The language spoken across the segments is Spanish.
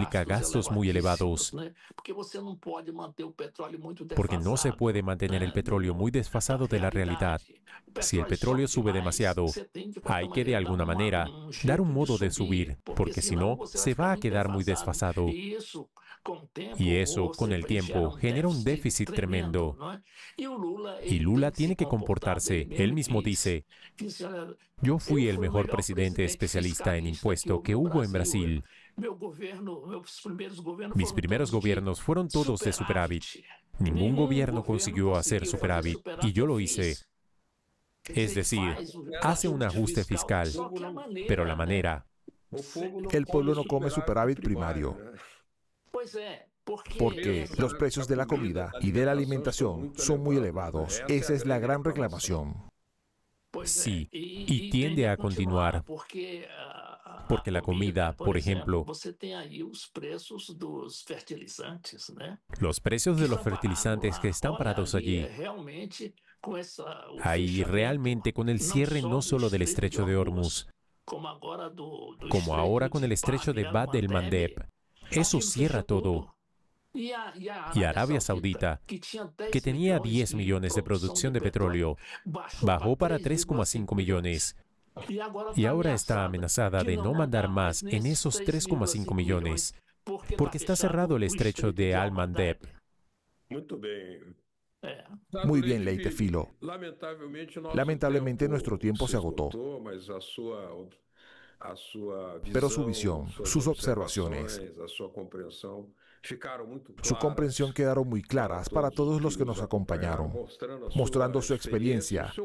implica gastos muy elevados, porque no se puede mantener el petróleo muy desfasado de la realidad. Si el petróleo sube demasiado, hay que de alguna manera dar un modo de subir, porque si no, se va a quedar muy desfasado. Y eso, con el tiempo, genera un déficit tremendo. Y Lula tiene que comportarse. Él mismo dice: yo fui el mejor presidente especialista en impuesto que hubo en Brasil. Mis primeros gobiernos fueron todos de superávit. Ningún gobierno consiguió hacer superávit, y yo lo hice. Es decir, hace un ajuste fiscal, pero la manera. El pueblo no come superávit primario, porque los precios de la comida y de la alimentación son muy elevados. Esa es la gran reclamación. Sí, y tiende a continuar, porque la comida, por ejemplo, los precios de los fertilizantes que están parados allí, ahí realmente con el cierre no solo del estrecho de Hormuz, como ahora con el estrecho de Bab el-Mandeb, eso cierra todo. Y Arabia Saudita, que tenía 10 millones de producción de petróleo, bajó para 3,5 millones. Y ahora está amenazada de no mandar más en esos 3,5 millones, porque está cerrado el estrecho de Al-Mandeb. Muy bien, Leitefilo. Lamentablemente nuestro tiempo se agotó, pero su visión, sus observaciones, su comprensión quedaron muy claras para todos los que nos acompañaron, mostrando su experiencia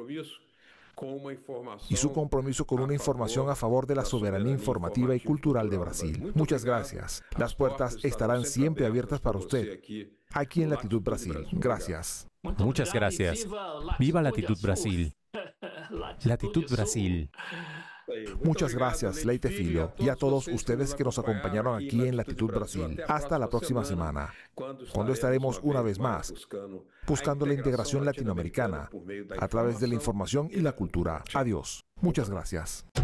y su compromiso con una información a favor de la soberanía informativa y cultural de Brasil. Muchas gracias. Las puertas estarán siempre abiertas para usted, aquí en Latitud Brasil. Gracias. Muchas gracias. ¡Viva Latitud Brasil! Latitud Brasil. Muchas gracias, Leitefilo, y a todos ustedes que nos acompañaron aquí en Latitud Brasil. Hasta la próxima semana, cuando estaremos una vez más buscando la integración latinoamericana a través de la información y la cultura. Adiós. Muchas gracias.